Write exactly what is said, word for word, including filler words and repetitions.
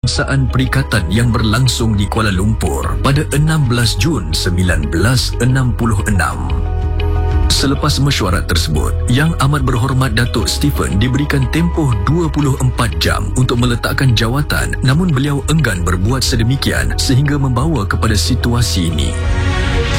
peperiksaan perikatan yang berlangsung di Kuala Lumpur pada enam belas Jun sembilan belas enam puluh enam. Selepas mesyuarat tersebut, Yang Amat Berhormat Datuk Stephen diberikan tempoh dua puluh empat jam untuk meletakkan jawatan, namun beliau enggan berbuat sedemikian sehingga membawa kepada situasi ini.